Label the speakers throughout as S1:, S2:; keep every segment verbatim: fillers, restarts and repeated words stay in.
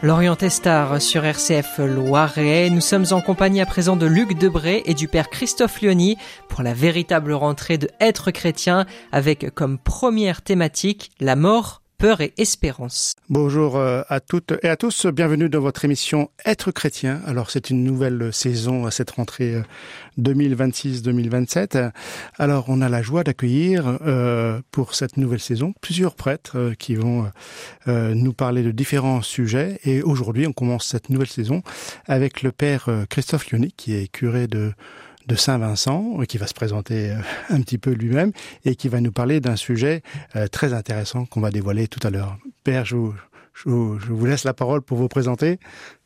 S1: Lorient Estar sur R C F Loiret. Nous sommes en compagnie à présent de Luc Debré et du père Christophe Liony pour la véritable rentrée de Être chrétien avec comme première thématique la mort, peur et espérance.
S2: Bonjour à toutes et à tous, bienvenue dans votre émission Être chrétien. Alors c'est une nouvelle saison à cette rentrée deux mille vingt-six deux mille vingt-sept. Alors on a la joie d'accueillir euh, pour cette nouvelle saison plusieurs prêtres euh, qui vont euh, nous parler de différents sujets. Et aujourd'hui on commence cette nouvelle saison avec le père Christophe Liony qui est curé de de Saint-Vincent, qui va se présenter un petit peu lui-même et qui va nous parler d'un sujet euh, très intéressant qu'on va dévoiler tout à l'heure. Père, je vous, je vous, je vous laisse la parole pour vous présenter.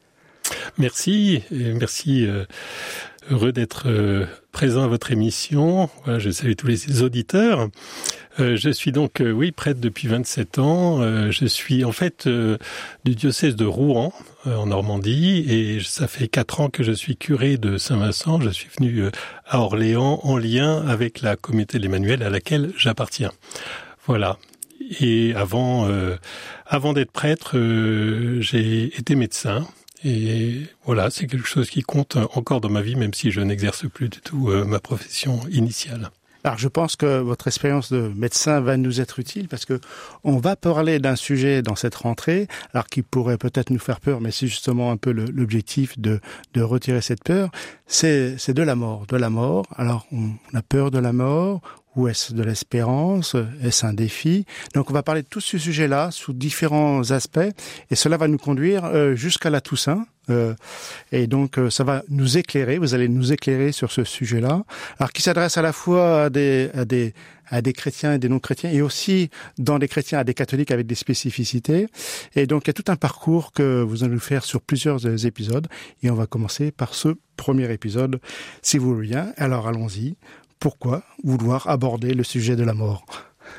S3: Merci, et merci, euh, heureux d'être euh, présent à votre émission. Voilà, je salue tous les auditeurs. Euh, je suis donc, euh, oui, prêtre depuis vingt-sept ans. Euh, je suis en fait euh, du diocèse de Rouen, euh, en Normandie, et ça fait quatre ans que je suis curé de Saint-Vincent. Je suis venu euh, à Orléans en lien avec la communauté de l'Emmanuel à laquelle j'appartiens. Voilà. Et avant, euh, avant d'être prêtre, euh, j'ai été médecin. Et voilà, c'est quelque chose qui compte encore dans ma vie, même si je n'exerce plus du tout euh, ma profession initiale.
S2: Alors je pense que votre expérience de médecin va nous être utile parce que on va parler d'un sujet dans cette rentrée, alors qui pourrait peut-être nous faire peur, mais c'est justement un peu le, l'objectif de, de retirer cette peur, c'est, c'est de la mort, de la mort. Alors on a peur de la mort. Ou est-ce de l'espérance? Est-ce un défi? Donc on va parler de tous ces sujets-là sous différents aspects et cela va nous conduire euh, jusqu'à la Toussaint. Euh, et donc euh, ça va nous éclairer, vous allez nous éclairer sur ce sujet-là, alors qui s'adresse à la fois à des, à des, à des chrétiens et des non-chrétiens, et aussi dans les chrétiens à des catholiques avec des spécificités. Et donc il y a tout un parcours que vous allez nous faire sur plusieurs épisodes, et on va commencer par ce premier épisode, si vous voulez bien. Alors allons-y. Pourquoi vouloir aborder le sujet de la mort ?